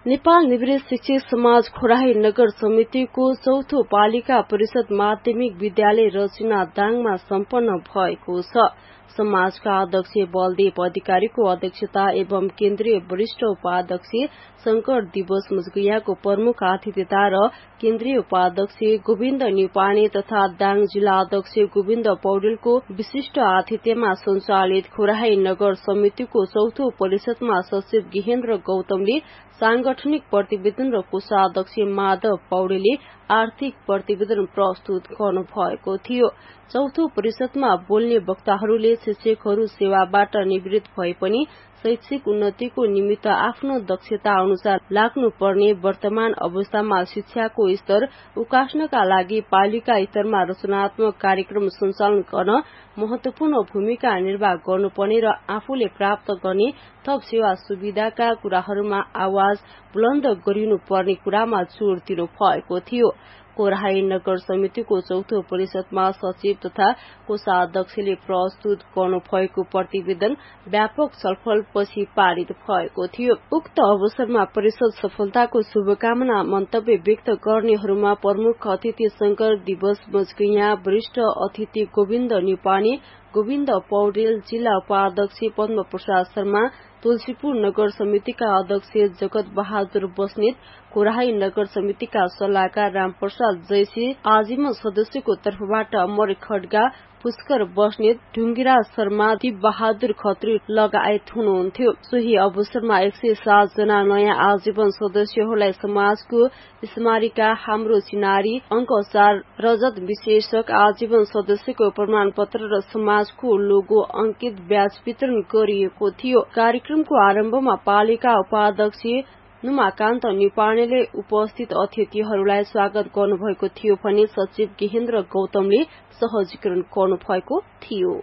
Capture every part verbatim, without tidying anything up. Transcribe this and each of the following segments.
नेपाल निवृत्त शिक्षक समाज खोराही नगर समितिको चौथो पालिका परिषद माध्यमिक विद्यालय रचना दाङमा सम्पन्न भएको छ। समाजका अध्यक्ष बलदेव अधिकारीको अध्यक्षता एवं केन्द्रीय वरिष्ठ उपाध्यक्ष शंकर दिवस मुजगैयाको प्रमुख आतिथ्यता र केन्द्रीय उपाध्यक्ष गोविन्द न्युपाने तथा दाङ जिल्ला अध्यक्ष गोविन्द पौडेलको विशिष्ट आतिथ्यमा सञ्चालित खोराही नगर समितिको चौथो परिषदमा सचिव गेहेन्द्र गौतमले सांगठनिक प्रतिवेदन र कोषाध्यक्ष माधव पौडेलले आर्थिक प्रतिवेदन प्रस्तुत गर्नु भएको थियो। चौथो परिषदमा बोल्ने वक्ताहरूले शिक्षकहरू सेवाबाट निवृत्त भए पनि शैक्षिक उन्नतिको निमित्त आफ्नो दक्षता अनुसार लाग्नुपर्ने वर्तमान अवस्थामा शिक्षाको स्तर उकास्नका लागि पालिका स्तरमा रचनात्मक कार्यक्रम सञ्चालन गर्न महत्वपूर्ण भूमिका निर्वाह गर्नुपर्ने र आफूले प्राप्त गर्ने थप सेवा सुविधाका कुराहरूमा आवाज बुलन्द गरिनुपर्ने कुरामा जोड़ दिनु भएको थियो। खोराही नगर समितिको चौथो परिषदमा सचिव तथा कोषाध्यक्षले प्रस्तुत गर्नु भएको प्रतिवेदन व्यापक छलफलपछि पारित भएको थियो। उक्त अवसरमा परिषद सफलताको शुभकामना मन्तव्य व्यक्त गर्नेहरूमा प्रमुख अतिथि शंकर दिवस मुजगैया, वरिष्ठ अतिथि गोविन्द न्युपाने, गोविन्द पौडेल, जिल्ला उपाध्यक्ष पद्म प्रसाद शर्मा, तुलसीपुर नगर समितिका अध्यक्ष जगत बहादुर बस्नेत, खोराही नगर समितिका सल्लाहकार रामप्रसाद जैसी, आजीवन सदस्यको तर्फबाट अमर खड्गा, पुष्कर बस्नेत, ढुंगिरा शर्मा, दीप बहादुर खत्री लगायत हुनुहुन्थ्यो। सोही अवसरमा एक सय सात जना नयाँ आजीवन सदस्यहरूलाई समाजको स्मारिका हाम्रो चिनारी अंक चार रजत विशेषक आजीवन सदस्यको प्रमाण पत्र र समाजको लोगो अंकित ब्याज वितरण गरिएको थियो। कार्यक्रमको आरम्भमा पालिका उपाध्यक्ष नुमाकान्त न्युपानेले उपस्थित अतिथिहरूलाई स्वागत गर्नुभएको थियो भने सचिव गेहेन्द्र गौतमले सहजीकरण गर्नुभएको थियो।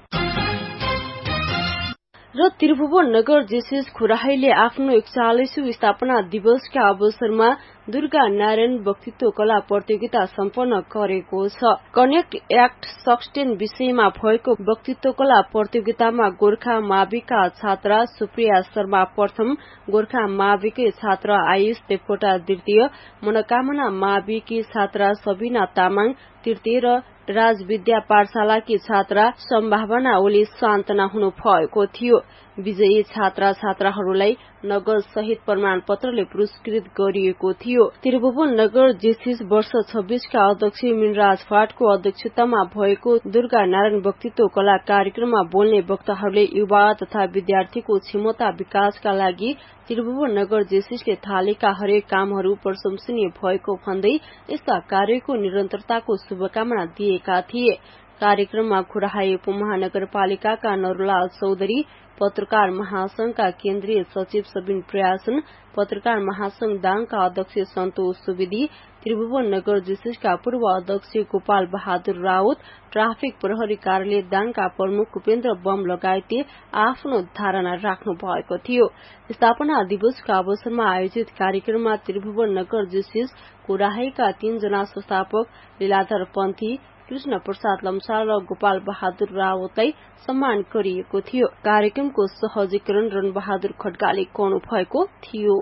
र त्रिभुवन नगर जेसीएस खोराहीले आफ्नो एकचालिसौं स्थापना दिवसका अवसरमा दुर्गा नारायण वक्तित्व कला प्रतियोगिता सम्पन्न गरेको छ। कनेक्ट एक्ट सस्टेन विषयमा भएको वक्तित्व कला प्रतियोगितामा गोर्खा माविका छात्रा सुप्रिया शर्मा प्रथम, गोर्खा माविकै छात्र आयुष देवकोटा द्वितीय, मनोकामना माविकी छात्रा सबिना तामाङ तृतीय र राजविद्या पाठशालाकी छात्रा सम्भावना ओली सान्तना हुनु भएको थियो। विजयी छात्रा छात्राहरूलाई नगद सहित प्रमाण पत्रले पुरस्कृत गरिएको थियो। त्रिभुवन नगर जेसीएस वर्ष छब्बीसका अध्यक्ष मिनराज फाटको अध्यक्षतामा भएको दुर्गा नारायण वक्तित्व कला कार्यक्रममा बोल्ने वक्ताहरूले युवा तथा विद्यार्थीको क्षमता विकासका लागि त्रिभुवन नगर जेसीएसले थालेका हरेक कामहरू प्रशंसनीय भएको भन्दै यस्ता कार्यको निरन्तरताको शुभकामना दिएका थिए। कार्यक्रममा खोराही उपमहानगरपालिकाका नरुलाल चौधरी, पत्रकार महासंघका केन्द्रीय सचिव सबिन प्रयासन, पत्रकार महासंघ दाङका अध्यक्ष सन्तोष सुवेदी, त्रिभुवन नगर जेसीएसका पूर्व अध्यक्ष गोपाल बहादुर राउत, ट्राफिक प्रहरी कार्यालय दाङका प्रमुख उपेन्द्र बम लगायतले आफ्नो धारणा राख्नु भएको थियो। स्थापना दिवसका अवसरमा आयोजित कार्यक्रममा त्रिभुवन नगर जेसीएस खोराहीका तीनजना संस्थापक लीलाधर पन्थी, कृष्ण प्रसाद लम्साल र गोपाल बहादुर रावतलाई सम्मान गरिएको थियो। कार्यक्रमको सहजीकरण रणबहादुर खड्गाले गर्नु भएको थियो।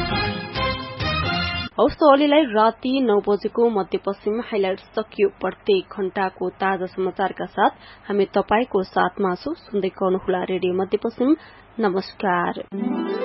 हौस् त अहिलेलाई राति नौ बजेको मध्यपश्चिम हाइलाइट सकियो। प्रत्येक घण्टाको ताजा समाचारका साथ हामी तपाईको साथमा छौं। सुन्दै गर्नुहोला रेडियो मध्यपश्चिम। नमस्कार।